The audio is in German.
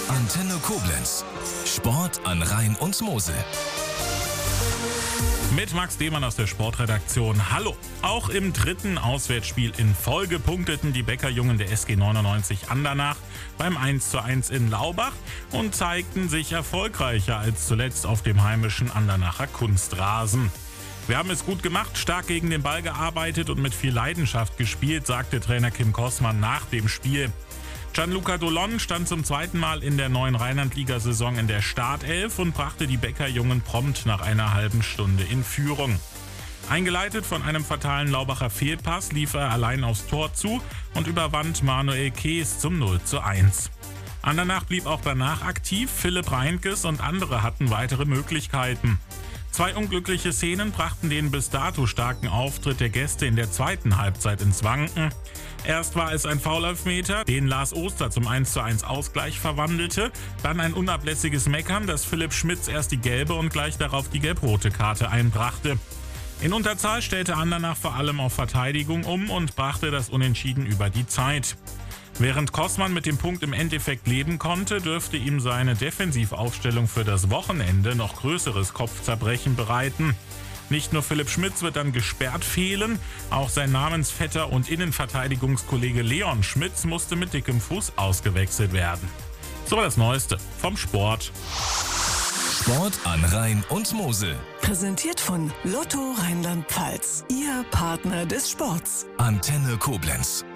Antenne Koblenz. Sport an Rhein und Mosel. Mit Max Demann aus der Sportredaktion. Hallo! Auch im dritten Auswärtsspiel in Folge punkteten die Bäckerjungen der SG 99 Andernach beim 1:1 in Laubach und zeigten sich erfolgreicher als zuletzt auf dem heimischen Andernacher Kunstrasen. Wir haben es gut gemacht, stark gegen den Ball gearbeitet und mit viel Leidenschaft gespielt, sagte Trainer Kim Kossmann nach dem Spiel. Gianluca Dolon stand zum zweiten Mal in der neuen Rheinland-Liga-Saison in der Startelf und brachte die Bäckerjungen prompt nach einer halben Stunde in Führung. Eingeleitet von einem fatalen Laubacher Fehlpass lief er allein aufs Tor zu und überwand Manuel Kees zum 0:1. Andernach blieb auch danach aktiv, Philipp Reinkes und andere hatten weitere Möglichkeiten. Zwei unglückliche Szenen brachten den bis dato starken Auftritt der Gäste in der zweiten Halbzeit ins Wanken. Erst war es ein Foul-Elfmeter, den Lars Oster zum 1:1 Ausgleich verwandelte, dann ein unablässiges Meckern, das Philipp Schmitz erst die gelbe und gleich darauf die gelb-rote Karte einbrachte. In Unterzahl stellte Andernach vor allem auf Verteidigung um und brachte das Unentschieden über die Zeit. Während Kossmann mit dem Punkt im Endeffekt leben konnte, dürfte ihm seine Defensivaufstellung für das Wochenende noch größeres Kopfzerbrechen bereiten. Nicht nur Philipp Schmitz wird dann gesperrt fehlen, auch sein Namensvetter und Innenverteidigungskollege Leon Schmitz musste mit dickem Fuß ausgewechselt werden. So war das Neueste vom Sport. Sport an Rhein und Mosel. Präsentiert von Lotto Rheinland-Pfalz, Ihr Partner des Sports. Antenne Koblenz.